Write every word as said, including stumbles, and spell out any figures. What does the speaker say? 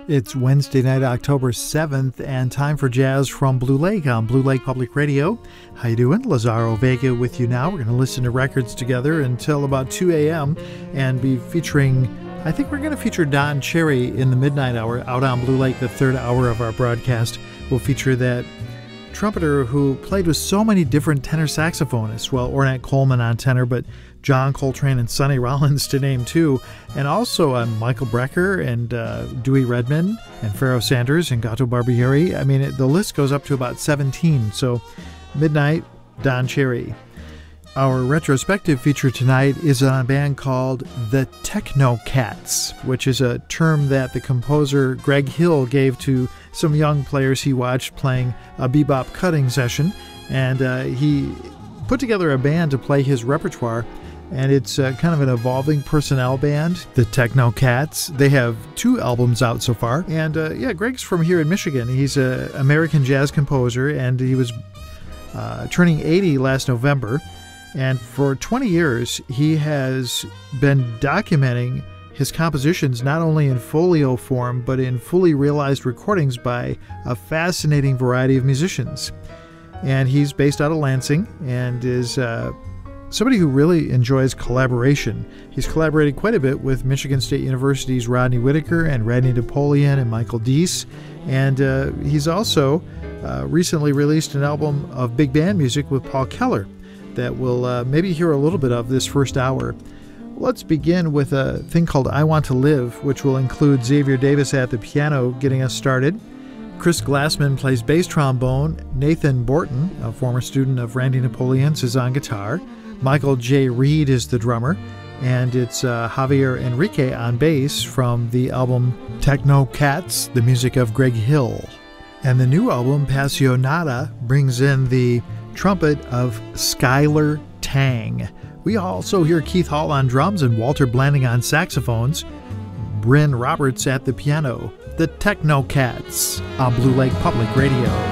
It's Wednesday night, October seventh, and time for jazz from Blue Lake on Blue Lake Public Radio. How you doing? Lazaro Vega with you now. We're going to listen to records together until about two a.m. and be featuring, I think we're going to feature Don Cherry in the midnight hour out on Blue Lake. The third hour of our broadcast will feature that trumpeter who played with so many different tenor saxophonists. Well, Ornette Coleman on tenor, but John Coltrane and Sonny Rollins to name two, and also uh, Michael Brecker and uh, Dewey Redman and Pharoah Sanders and Gato Barbieri. I mean, it, the list goes up to about seventeen. So midnight, Don Cherry. Our retrospective feature tonight is on a band called the Techno Cats, which is a term that the composer Greg Hill gave to some young players he watched playing a bebop cutting session, and uh, he put together a band to play his repertoire. And it's uh, kind of an evolving personnel band, the Techno Cats. They have two albums out so far. And uh, yeah, Greg's from here in Michigan. He's an American jazz composer, and he was uh, turning eighty last November. And for twenty years, he has been documenting his compositions not only in folio form, but in fully realized recordings by a fascinating variety of musicians. And he's based out of Lansing and is uh, somebody who really enjoys collaboration. He's collaborated quite a bit with Michigan State University's Rodney Whitaker and Radney Napoleon and Michael Deese. And uh, he's also uh, recently released an album of big band music with Paul Keller that we'll uh, maybe hear a little bit of this first hour. Let's begin with a thing called I Want to Live, which will include Xavier Davis at the piano getting us started. Chris Glassman plays bass trombone. Nathan Borton, a former student of Randy Napoleon's, is on guitar. Michael J. Reed is the drummer. And it's uh, Javier Enrique on bass from the album Techno Cats, the music of Greg Hill. And the new album, Passionata, brings in the trumpet of Skylar Tang. We also hear Keith Hall on drums and Walter Blanding on saxophones. Bryn Roberts at the piano. The Techno Cats on Blue Lake Public Radio.